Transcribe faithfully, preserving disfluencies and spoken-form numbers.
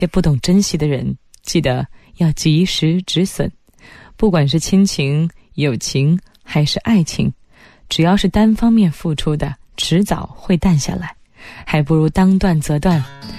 些不懂珍惜的人，记得要及时止损。不管是亲情、友情还是爱情，只要是单方面付出的，迟早会淡下来，还不如当断则断，